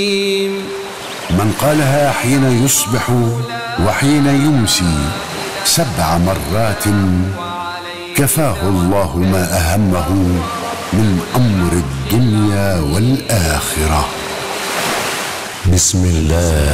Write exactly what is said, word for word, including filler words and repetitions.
من قالها حين يصبح وحين يمسي سبع مرات كفاه الله ما أهمه من أمر الدنيا والآخرة. بسم الله.